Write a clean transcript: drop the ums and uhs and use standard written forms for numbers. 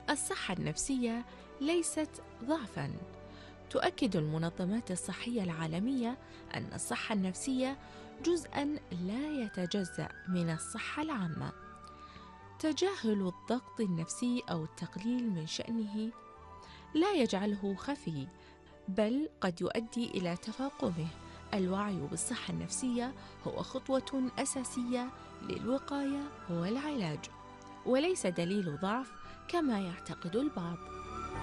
الصحة النفسية ليست ضعفاً. تؤكد المنظمات الصحية العالمية أن الصحة النفسية جزءاً لا يتجزأ من الصحة العامة. تجاهل الضغط النفسي أو التقليل من شأنه لا يجعله خفي، بل قد يؤدي إلى تفاقمه. الوعي بالصحة النفسية هو خطوة أساسية للوقاية والعلاج، وليس دليل ضعف كما يعتقد البعض.